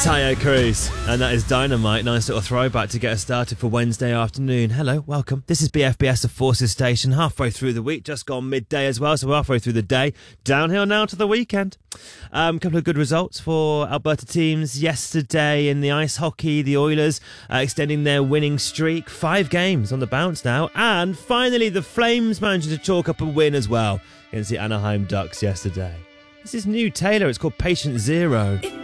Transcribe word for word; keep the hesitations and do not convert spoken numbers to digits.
Tayo Cruz, and that is Dynamite. Nice little throwback to get us started for Wednesday afternoon. Hello, welcome. This is B F B S, the Forces Station, halfway through the week, just gone midday as well, so we're halfway through the day. Downhill now to the weekend. A um, couple of good results for Alberta teams yesterday in the ice hockey. The Oilers uh, extending their winning streak, five games on the bounce now, and finally the Flames managed to chalk up a win as well against the Anaheim Ducks yesterday. This is new, Taylor. It's called Patient Zero. It